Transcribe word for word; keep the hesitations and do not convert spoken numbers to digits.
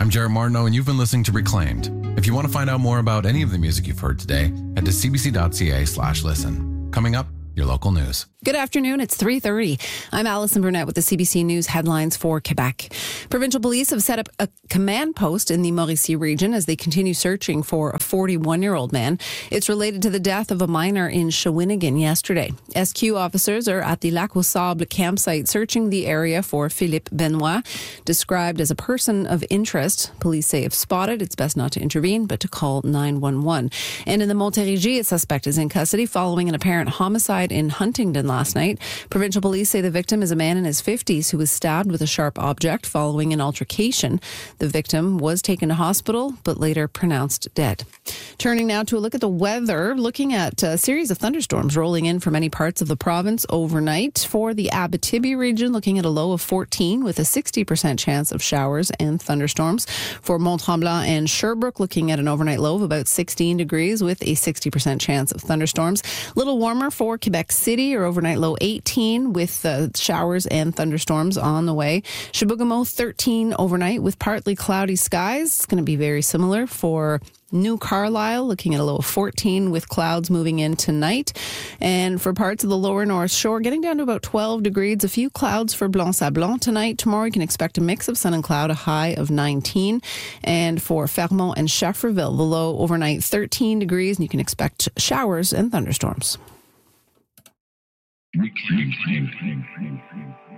I'm Jared Martineau, and you've been listening to Reclaimed. If you want to find out more about any of the music you've heard today, head to cbc.ca slash listen. Coming up, your local news. Good afternoon. It's three thirty. I'm Alison Burnett with the C B C News headlines for Quebec. Provincial police have set up a command post in the Mauricie region as they continue searching for a forty-one-year-old man. It's related to the death of a minor in Shawinigan yesterday. S Q officers are at the Lac aux Sables campsite searching the area for Philippe Benoit, described as a person of interest. Police say if spotted, it's best not to intervene, but to call nine one one. And in the Montérégie, a suspect is in custody following an apparent homicide in Huntingdon last night. Provincial police say the victim is a man in his fifties who was stabbed with a sharp object following an altercation. The victim was taken to hospital, but later pronounced dead. Turning now to a look at the weather, looking at a series of thunderstorms rolling in from many parts of the province overnight. For the Abitibi region, looking at a low of fourteen with a sixty percent chance of showers and thunderstorms. For Mont-Tremblant and Sherbrooke, looking at an overnight low of about sixteen degrees with a sixty percent chance of thunderstorms. A little warmer for Quebec City, or overnight low eighteen with uh, showers and thunderstorms on the way. Chibougamau thirteen overnight with partly cloudy skies. It's going to be very similar for New Carlisle, looking at a low of fourteen with clouds moving in tonight. And for parts of the lower North Shore, getting down to about twelve degrees. A few clouds for Blanc-Sablon tonight. Tomorrow you can expect a mix of sun and cloud, a high of nineteen. And for Fermont and Schefferville, the low overnight thirteen degrees, and you can expect showers and thunderstorms. Reclaimed.